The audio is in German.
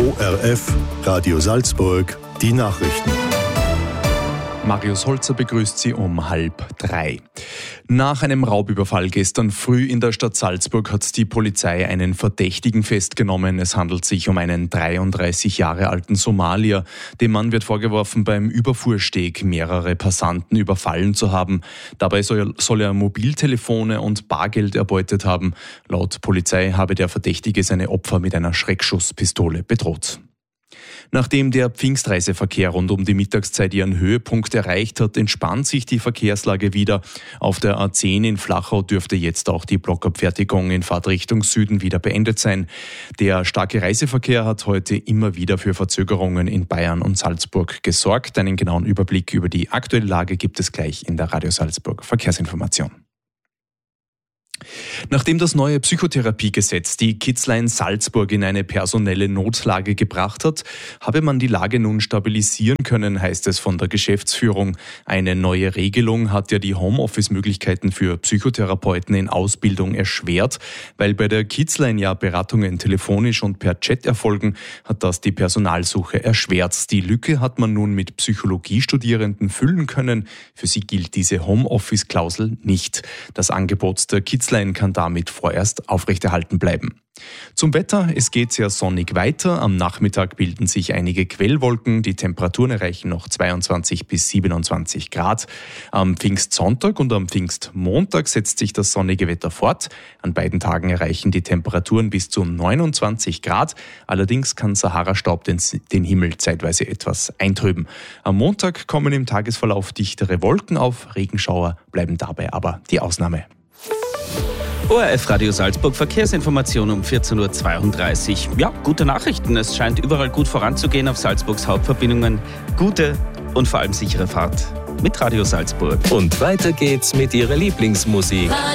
ORF, Radio Salzburg, die Nachrichten. Marius Holzer begrüßt Sie um 2:30. Nach einem Raubüberfall gestern früh in der Stadt Salzburg hat die Polizei einen Verdächtigen festgenommen. Es handelt sich um einen 33 Jahre alten Somalier. Dem Mann wird vorgeworfen, beim Überfuhrsteg mehrere Passanten überfallen zu haben. Dabei soll er Mobiltelefone und Bargeld erbeutet haben. Laut Polizei habe der Verdächtige seine Opfer mit einer Schreckschusspistole bedroht. Nachdem der Pfingstreiseverkehr rund um die Mittagszeit ihren Höhepunkt erreicht hat, entspannt sich die Verkehrslage wieder. Auf der A10 in Flachau dürfte jetzt auch die Blockabfertigung in Fahrtrichtung Süden wieder beendet sein. Der starke Reiseverkehr hat heute immer wieder für Verzögerungen in Bayern und Salzburg gesorgt. Einen genauen Überblick über die aktuelle Lage gibt es gleich in der Radio Salzburg Verkehrsinformation. Nachdem das neue Psychotherapiegesetz die Kitzlein Salzburg in eine personelle Notlage gebracht hat, habe man die Lage nun stabilisieren können, heißt es von der Geschäftsführung. Eine neue Regelung hat ja die Homeoffice-Möglichkeiten für Psychotherapeuten in Ausbildung erschwert. Weil bei der Kitzlein ja Beratungen telefonisch und per Chat erfolgen, hat das die Personalsuche erschwert. Die Lücke hat man nun mit Psychologiestudierenden füllen können. Für sie gilt diese Homeoffice-Klausel nicht. Das Angebot der Kitzlein kann damit vorerst aufrechterhalten bleiben. Zum Wetter, es geht sehr sonnig weiter. Am Nachmittag bilden sich einige Quellwolken. Die Temperaturen erreichen noch 22 bis 27 Grad. Am Pfingstsonntag und am Pfingstmontag setzt sich das sonnige Wetter fort. An beiden Tagen erreichen die Temperaturen bis zu 29 Grad. Allerdings kann Sahara-Staub den Himmel zeitweise etwas eintrüben. Am Montag kommen im Tagesverlauf dichtere Wolken auf. Regenschauer bleiben dabei aber die Ausnahme. ORF Radio Salzburg Verkehrsinformation um 14:32 Uhr. Ja, gute Nachrichten. Es scheint überall gut voranzugehen auf Salzburgs Hauptverbindungen. Gute und vor allem sichere Fahrt mit Radio Salzburg. Und weiter geht's mit Ihrer Lieblingsmusik.